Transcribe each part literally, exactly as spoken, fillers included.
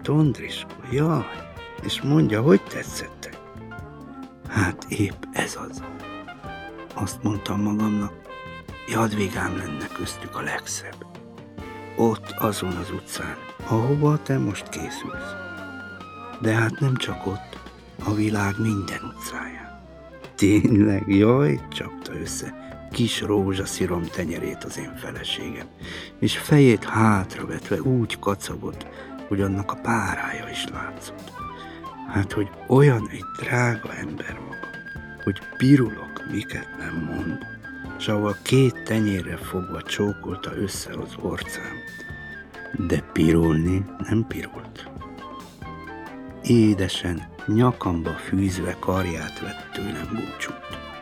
Tondriska, jaj, és mondja, hogy tetszettek? Hát épp ez az. Azt mondtam magamnak, Jadvigám lenne köztük a legszebb. Ott azon az utcán, ahova te most készülsz. De hát nem csak ott, a világ minden utcáján. Tényleg, jaj, csapta össze kis rózsaszírom tenyerét az én feleségem, és fejét hátravetve úgy kacagott, hogy annak a párája is látszott. Hát, hogy olyan egy drága ember maga, hogy pirulok, miket nem mond, s ahol két tenyérre fogva csókolta össze az orcám, de pirulni nem pirult. Édesen, nyakamba fűzve karját vett tőlem búcsút.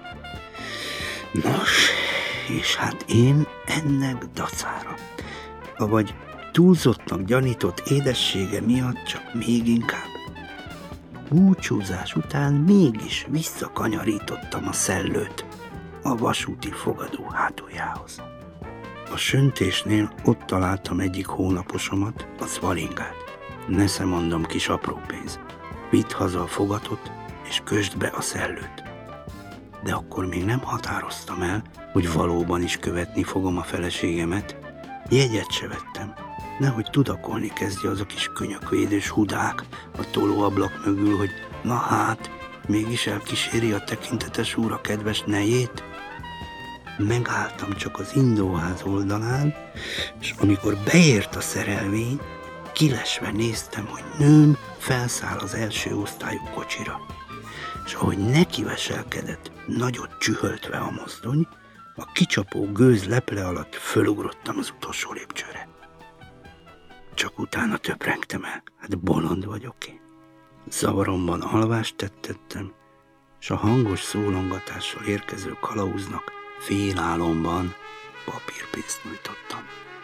Nos, és hát én ennek dacára, avagy túlzottnak gyanított édessége miatt csak még inkább. Búcsúzás után mégis visszakanyarítottam a szellőt a vasúti fogadó hátuljához. A söntésnél ott találtam egyik hónaposomat, a szvalingát. Nesze mondom, kis apró pénz. Vidd haza a fogatot, és kösd be a szellőt. De akkor még nem határoztam el, hogy valóban is követni fogom a feleségemet. Jegyet se vettem, nehogy tudakolni kezdje az a kis könyökvédős hudák a tolóablak mögül, hogy na hát, mégis elkíséri a tekintetes úr a kedves nejét. Megálltam csak az indóház oldalán, és amikor beért a szerelvény, kilesve néztem, hogy nőm felszáll az első osztályú kocsira, és ahogy nekiveselkedett, nagyot csühöltve a mozdony, a kicsapó gőz leple alatt fölugrottam az utolsó lépcsőre. Csak utána töprengtem el, hát bolond vagyok én. Zavaromban alvást tettettem, és a hangos szólongatással érkező kalauznak félálomban papírpénzt nyújtottam.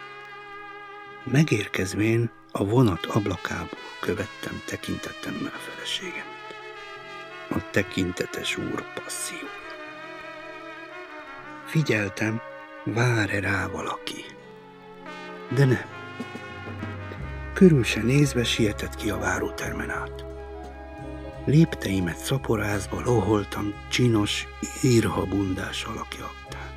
Megérkezvén a vonat ablakából követtem tekintetemmel a feleségemet. A tekintetes úr passzió. Figyeltem, vár-e rá valaki. De nem. Körül se nézve sietett ki a várótermen át. Lépteimet szaporázva loholtam csinos, írhabundás alakja aktán.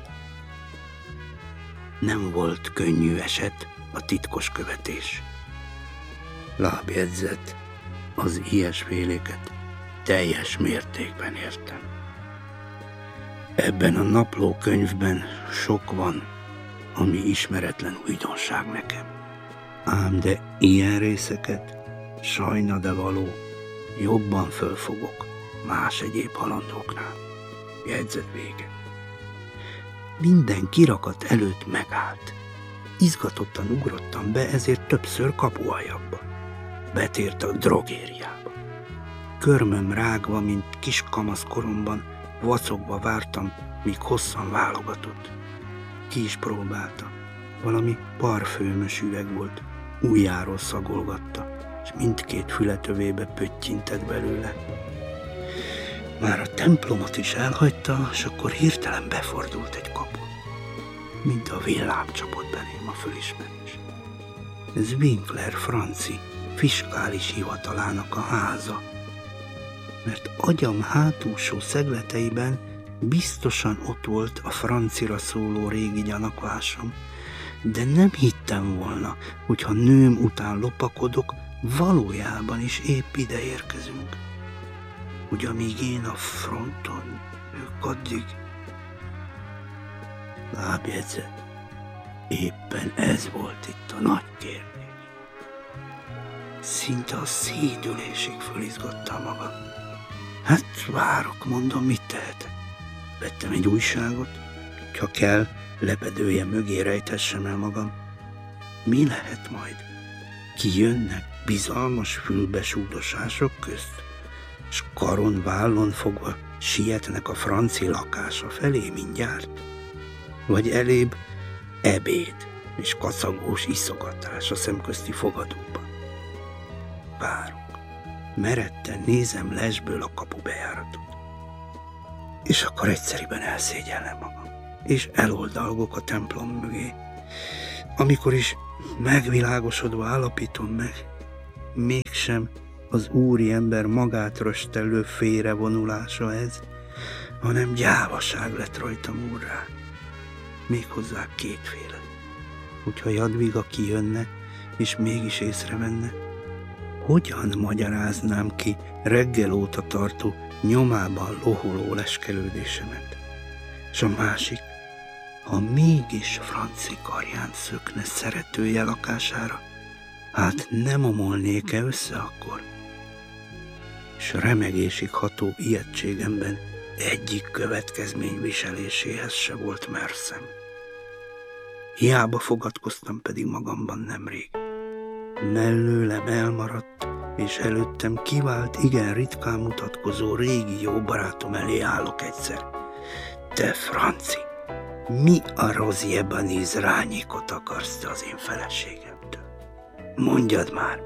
Nem volt könnyű eset a titkos követés. Lábjegyzet, az ilyesféléket teljes mértékben értem. Ebben a naplókönyvben sok van, ami ismeretlen újdonság nekem. Ám de ilyen részeket, sajna de való, jobban fölfogok más egyéb halandóknál. Jegyzet vége. Minden kirakat előtt megállt. Izgatottan ugrottam be, ezért többször kapuajakba. Betért a drogériába. Körmöm rágva, mint kis kamaszkoromban, vacogva vártam, míg hosszan válogatott. Ki is próbálta. Valami parfőmös üveg volt, ujjáról szagolgatta, és mindkét fületövébe pöttyintett belőle. Már a templomot is elhagyta, és akkor hirtelen befordult egy kapun. Mint a villám csapott belém a fölismerés. Ez Winkler Franci fiskális hivatalának a háza, mert agyam hátulsó szegleteiben biztosan ott volt a francira szóló régi gyanakvásom, de nem hittem volna, hogyha nőm után lopakodok, valójában is épp ide érkezünk. Hogy amíg én a fronton, ők addig... Lábjegyzet, éppen ez volt itt a nagy kérdés. Szinte a szédülésig fölizgattam magam. Hát várok, mondom, mit tehetek. Vettem egy újságot, ha kell, lepedője mögé rejtessem el magam. Mi lehet majd? Kijönnek bizalmas fülbesúdosások közt, s karon vállon fogva sietnek a franci lakása felé mindjárt? Vagy elébb ebéd és kacagós iszogatás a szemközti fogadóban? Várok. Meredten nézem lesből a kapu bejáratot. És akkor egyszeriben elszégyellem magam, és eloldalgok a templom mögé. Amikor is megvilágosodva állapítom meg, mégsem sem az úriember magát röstellő félrevonulása ez, hanem gyávaság lett rajtam úrrá. Méghozzá kétféle. Hogyha Jadviga kijönne, és mégis észrevenne, hogyan magyaráznám ki reggel óta tartó nyomában loholó leskelődésemet? És a másik, ha mégis Franci karján szökne szeretője lakására, hát nem omolnék-e össze akkor? És remegésig ható ijegységemben egyik következmény viseléséhez se volt merszem. Hiába fogadkoztam pedig magamban nemrég. Mellőlem elmaradt, és előttem kivált, igen ritkán mutatkozó régi jó barátom elé állok egyszer. Te Franci, mi a rozjebaniz rányékot akarsz te az én feleségemtől? Mondjad már!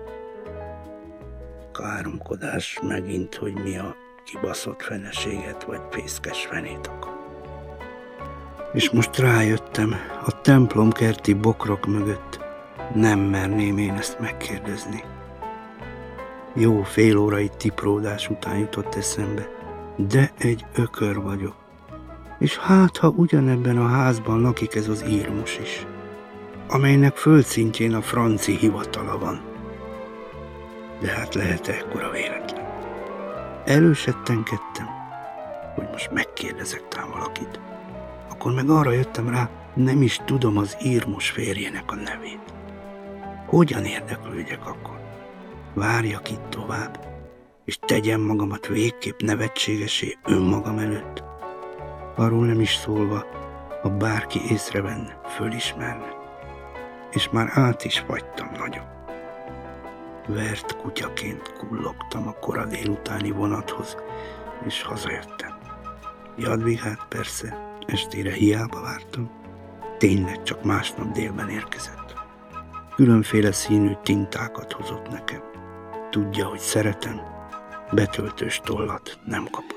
Káromkodás megint, hogy mi a kibaszott feneséget vagy fészkes fenét akar. És most rájöttem, a templomkerti bokrok mögött nem merném én ezt megkérdezni. Jó fél órai tipródás után jutott eszembe, de egy ökör vagyok. És hát, ha ugyanebben a házban lakik ez az írmos is, amelynek földszintjén a franci hivatala van. De hát lehet-e ekkora véletlen? Elősettenkedtem, hogy most megkérdezek tám valakit. Akkor meg arra jöttem rá, nem is tudom az írmos férjének a nevét. Hogyan érdeklődjek akkor? Várjak itt tovább, és tegyem magamat végképp nevetségesé önmagam előtt. Arról nem is szólva, ha bárki észrevenne, fölismerne. És már át is fagytam nagyon. Vert kutyaként kullogtam a kora délutáni vonathoz, és hazajöttem. Jadvigát persze estére hiába vártam, tényleg csak másnap délben érkezett. Különféle színű tintákat hozott nekem. Tudja, hogy szeretem, betöltős tollat nem kapott.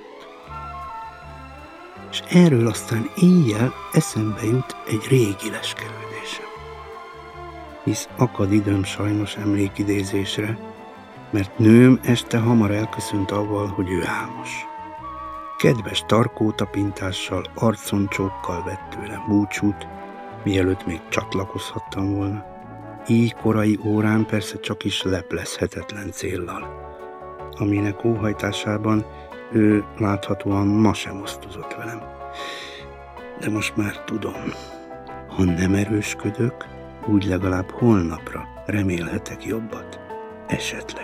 És erről aztán éjjel eszembe jut egy régi leskelődésem. Hisz akad időm sajnos emlékidézésre, mert nőm este hamar elköszönt avval, hogy ő álmos. Kedves tarkótapintással, arconcsókkal vett tőlem búcsút, mielőtt még csatlakozhattam volna. Így korai órán persze csak is leplezhetetlen céllal, aminek óhajtásában ő láthatóan ma sem osztozott velem. De most már tudom, ha nem erősködök, úgy legalább holnapra remélhetek jobbat, esetleg.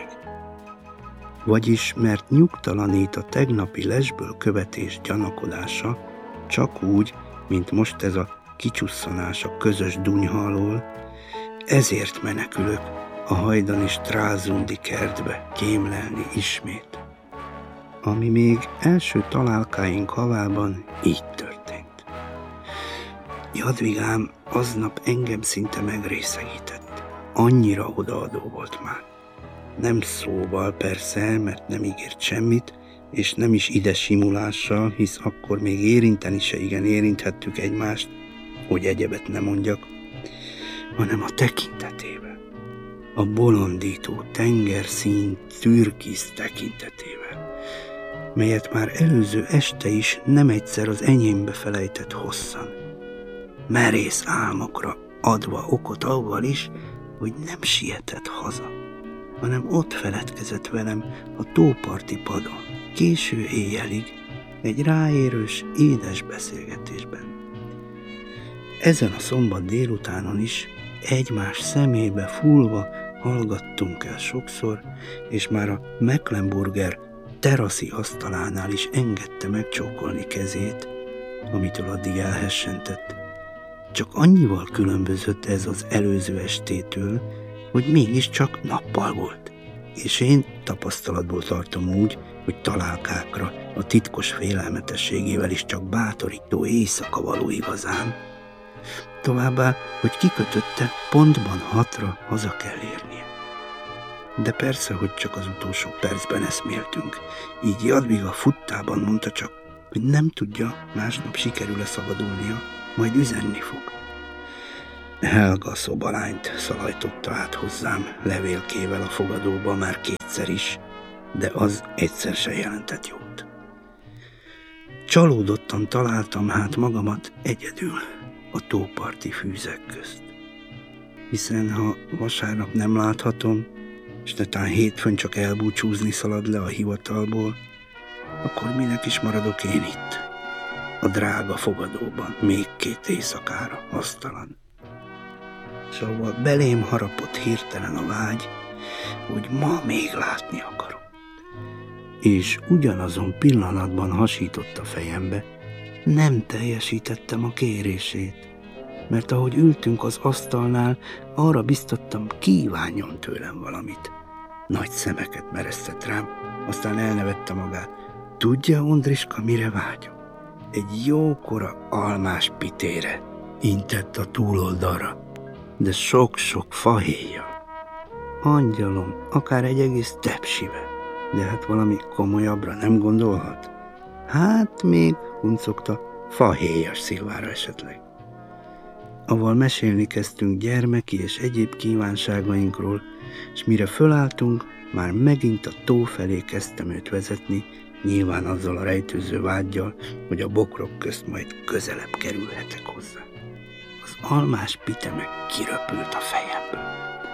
Vagyis, mert nyugtalanít a tegnapi lesből követés gyanakodása, csak úgy, mint most ez a kicsusszanás a közös dunyha alól, ezért menekülök a hajdani Strázundi kertbe kémlelni ismét. Ami még első találkáink havában így történt. Jadvigám aznap engem szinte megrészegített. Annyira odaadó volt már. Nem szóval persze, mert nem ígért semmit, és nem is ide simulással, hisz akkor még érinteni se igen érinthettük egymást, hogy egyebet ne mondjak, hanem a tekintetével, a bolondító tengerszín türkisz tekintetével, melyet már előző este is nem egyszer az enyémbe felejtett hosszan, merész álmokra adva okot avval is, hogy nem sietett haza, hanem ott feledkezett velem a tóparti padon, késő éjjelig, egy ráérős, édes beszélgetésben. Ezen a szombat délutánon is egymás szemébe fúlva hallgattunk el sokszor, és már a Mecklenburger teraszi asztalánál is engedte megcsókolni kezét, amitől addig elhessentett. Csak annyival különbözött ez az előző estétől, hogy mégiscsak nappal volt, és én tapasztalatból tartom úgy, hogy találkákra a titkos félelmetességével is csak bátorító éjszaka való igazán. Továbbá, hogy kikötötte, pontban hatra haza kell érnie. De persze, hogy csak az utolsó percben eszméltünk, így Jadviga futtában mondta csak, hogy nem tudja, másnap sikerül-e szabadulnia, majd üzenni fog. Helga szobalányt szalajtotta át hozzám levélkével a fogadóba már kétszer is, de az egyszer se jelentett jót. Csalódottan találtam hát magamat egyedül a tóparti fűzek közt. Hiszen ha vasárnap nem láthatom, és netán hétfőn csak elbúcsúzni szalad le a hivatalból, akkor minek is maradok én itt, a drága fogadóban, még két éjszakára, asztalan. Szóval belém harapott hirtelen a vágy, hogy ma még látni akarom. És ugyanazon pillanatban hasított a fejembe, nem teljesítettem a kérését, mert ahogy ültünk az asztalnál, arra biztattam, kívánjon tőlem valamit. Nagy szemeket meresztett rám, aztán elnevette magát. Tudja, Ondriska, mire vágyom? Egy jókora almás pitére, intett a túloldalra, de sok-sok fahéjjal. Angyalom, akár egy egész tepsibe, de hát valami komolyabbra nem gondolhat? Hát még, huncogta, fahéjas szilvára esetleg. Aval mesélni kezdtünk gyermeki és egyéb kívánságainkról, és mire fölálltunk, már megint a tó felé kezdtem őt vezetni, nyilván azzal a rejtőző vággyal, hogy a bokrok közt majd közelebb kerülhetek hozzá. Az almás pite meg kiröpült a fejemből.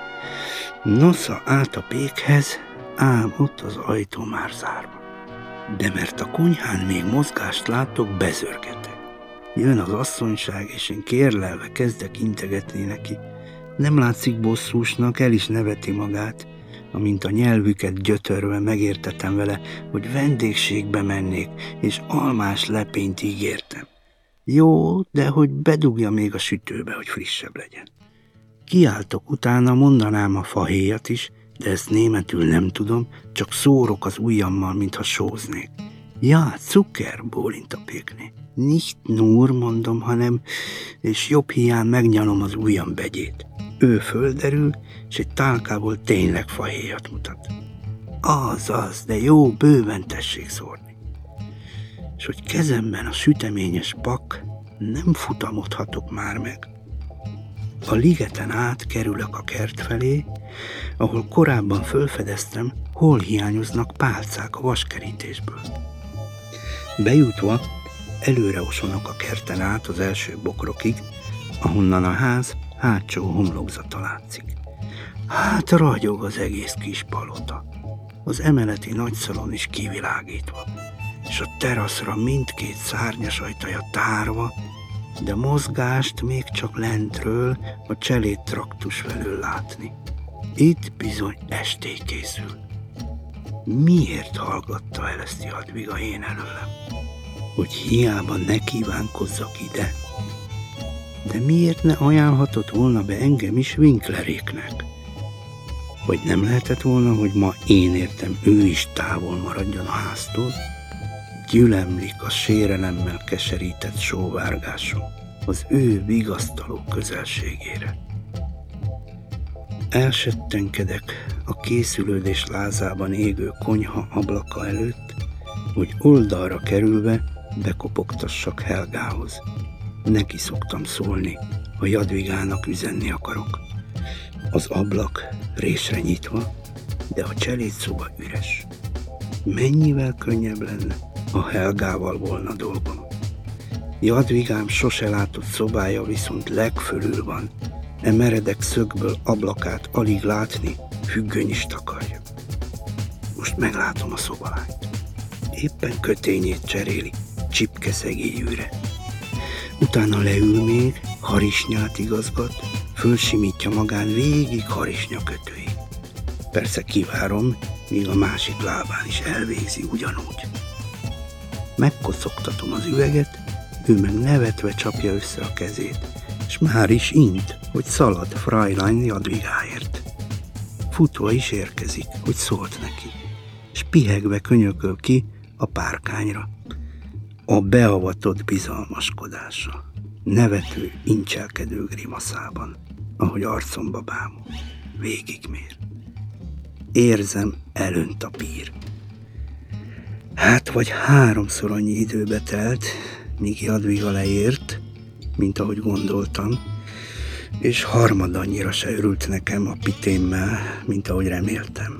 Nosza át a pékhez, ám ott az ajtó már zárva. De mert a konyhán még mozgást látok, bezörgetek. Jön az asszonyság, és én kérlelve kezdek integetni neki. Nem látszik bosszúsnak, el is neveti magát, amint a nyelvüket gyötörve megértetem vele, hogy vendégségbe mennék, és almás lepényt ígértem. Jó, de hogy bedugja még a sütőbe, hogy frissebb legyen. Kiáltok utána, mondanám a fahéjat is, de ezt németül nem tudom, csak szórok az ujjammal, mintha sóznék. Ja, Zucker, bólint a pékné. Nicht nur, mondom, hanem, és jobb hiány megnyalom az ujjam begyét. Ő földerül, és egy tálkából tényleg fahéjat mutat. Az, az, de jó, bőven tessék szórni. És hogy kezemben a süteményes pak, nem futamodhatok már meg. A ligeten át kerülök a kert felé, ahol korábban fölfedeztem, hol hiányoznak pálcák a vaskerítésből. Bejutva, előre osonok a kerten át az első bokrokig, ahonnan a ház hátsó homlokzata látszik. Hát ragyog az egész kis palota, az emeleti nagyszalon is kivilágítva, és a teraszra mindkét szárnyas ajtaja tárva, de mozgást még csak lentről a cselét traktus felől látni. Itt bizony esté készül. Miért hallgatta el ezt Jadviga én előlem? Hogy hiába ne kívánkozzak ide? De miért ne ajánlhatott volna be engem is Winkleréknek? Vagy nem lehetett volna, hogy ma én értem, ő is távol maradjon a háztól? Gyülemlik a sérelemmel keserített sóvárgásom az ő vigasztaló közelségére. Elsettenkedek a készülődés lázában égő konyha ablaka előtt, hogy oldalra kerülve bekopogtassak Helgához. Neki szoktam szólni, ha Jadvigának üzenni akarok. Az ablak résre nyitva, de a cselédszoba üres. Mennyivel könnyebb lenne, ha Helgával volna dolgom. Jadvigám sose látott szobája viszont legfölül van, e meredek szögből ablakát alig látni, függöny is takarja. Most meglátom a szobalányt. Éppen kötényét cseréli csipkeszegélyűre. Utána leül még, harisnyát igazgat, fölsimítja magán végig harisnya kötőit. Persze kivárom, míg a másik lábán is elvégzi ugyanúgy. Megkocogtatom az üveget, ő meg nevetve csapja össze a kezét, és már is int, hogy szalad Fräulein Jadvigáért. Futva is érkezik, hogy szólt neki, és pihegve könyököl ki a párkányra. A beavatott bizalmaskodása, nevető, incselkedő grimaszában, ahogy arcomba bámul, végigmér. Érzem, elönt a pír. Hát vagy háromszor annyi időbe telt, míg Jadviga leért, mint ahogy gondoltam, és harmad annyira se örült nekem a pitémmel, mint ahogy reméltem.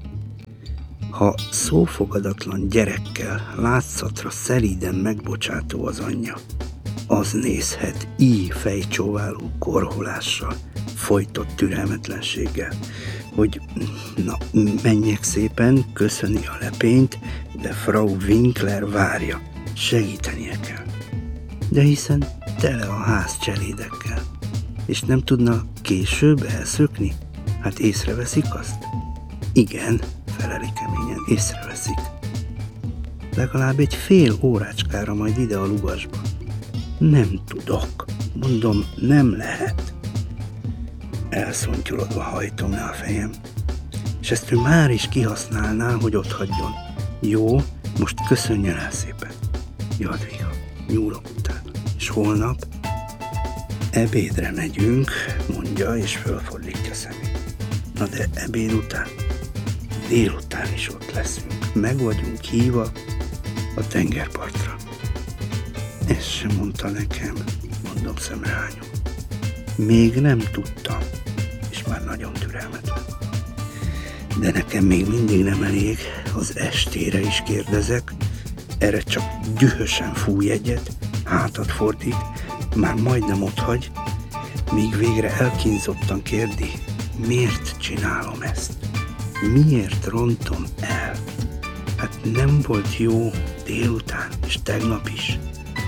Ha szófogadatlan gyerekkel látszatra szelíden megbocsátó az anyja, az nézhet íj fejcsóváló korholással, folytott türelmetlenséggel, hogy na, menjek szépen, köszöni a lepényt, de Frau Winkler várja, segítenie kell. De hiszen tele a ház cselédekkel, és nem tudna később elszökni? Hát észreveszik azt? Igen, feleli keményen, észreveszik. Legalább egy fél órácskára majd ide a lugasba. Nem tudok, mondom, nem lehet. Elszontyolodva hajtom le a fejem, és ezt ő már is kihasználná, hogy ott hagyjon. Jó, most köszönjön el szépen. Jadviga, nyúlok utána. És holnap ebédre megyünk, mondja, és fölfordítja szemét. Na de ebéd után, délután is ott leszünk. Meg vagyunk hívva a tengerpartra. Ezt sem mondta nekem, mondom szemrehányom. Még nem tudtam, és már nagyon türelmetlen. De nekem még mindig nem elég, az estére is kérdezek, erre csak dühösen fúj egyet, hátat fordít, már majdnem otthagy, míg végre elkínzottan kérdi, miért csinálom ezt? Miért rontom el? Hát nem volt jó délután, és tegnap is.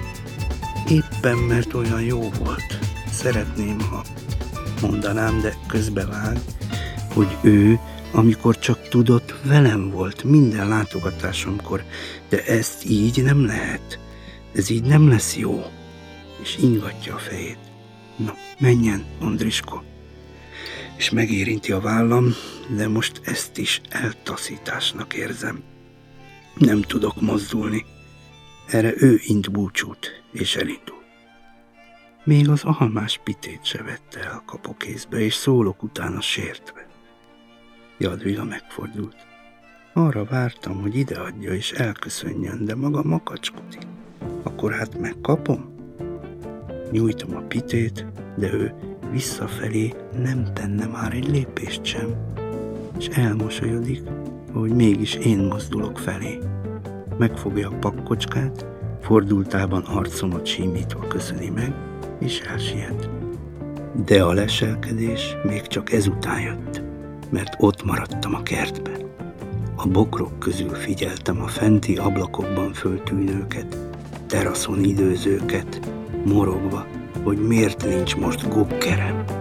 Éppen mert olyan jó volt. Szeretném, ha mondanám, de közbevág, hogy ő, amikor csak tudott, velem volt minden látogatásomkor, de ezt így nem lehet. Ez így nem lesz jó. És ingatja a fejét. Na, menjen, Andrisko. És megérinti a vállam, de most ezt is eltaszításnak érzem. Nem tudok mozdulni. Erre ő int búcsút, és elindul. Még az almás pitét se vette el a kapokézbe, és szólok utána sértve. Jadviga megfordult. Arra vártam, hogy ideadja és elköszönjön, de maga makacskodik. Akkor hát megkapom? Nyújtom a pitét, de ő visszafelé nem tenne már egy lépést sem, és elmosolyodik, hogy mégis én mozdulok felé. Megfogja a pakkocskát, fordultában arcomat símítva köszöni meg, és elsiet. De a leselkedés még csak ezután jött, mert ott maradtam a kertben. A bokrok közül figyeltem a fenti ablakokban föltűnőket, teraszon időzőket, morogva, hogy miért nincs most gokkerem.